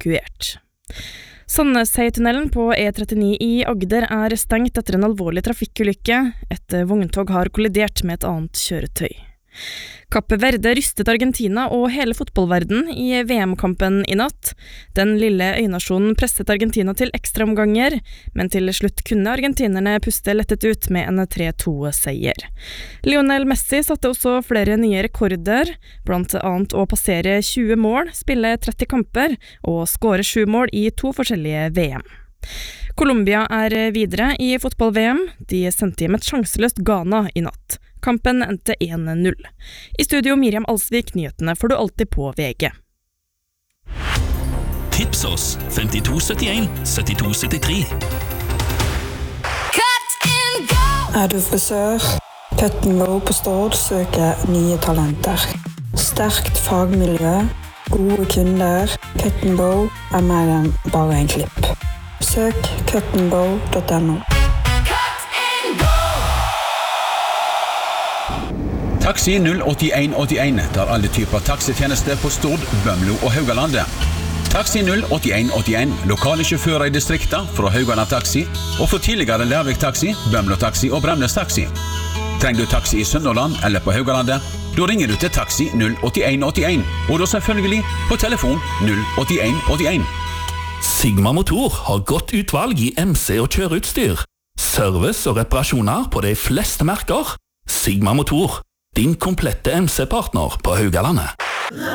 evakuert. Sandneshei-tunnelen på E39 i Agder stengt etter en alvorlig trafikkulykke. Et vogntog har kollidert med et annet kjøretøy. Cape Verde rystet Argentina og hele fotballverden i VM-kampen i natt. Den lille øynasjonen presset Argentina til ekstraomganger, men til slutt kunne argentinerne puste lettet ut med en 3-2-seier. Lionel Messi satte også flere nye rekorder, blant annet å passere 20 mål, spille 30 kamper og skåre 7 mål i 2 forskjellige VM. Colombia videre i fotball-VM. De sendte hjem et sjanseløst Ghana i natt. Kampen endte 1-0. I studio Miriam Alsvik, nyhetene får du alltid på VG. Tips oss 5271 7273. Du frisør? Cut & Go på Stord søker nye talenter. Sterkt fagmiljø, gode kunder. Cut & Go mer enn bare en klipp. Søk cutandgo.no. Taxi 08181 tar alle typer taxitjenester på Stord, Bømlo og Haugalandet. Taxi 08181, lokale sjåfører i distrikter fra Haugaland Taxi og fra tidligere Lærvik Taxi, Bømlo Taxi og Bremnes Taxi. Trenger du taxi i Sunnhordland eller på Haugalandet, da ringer du til Taxi 08181, og da selvfølgelig på telefon 08181. Sigma Motor har godt utvalg i MC og kjøreutstyr. Service og reparasjoner på de fleste merker. Sigma Motor, din komplette MC-partner på Haugalandet.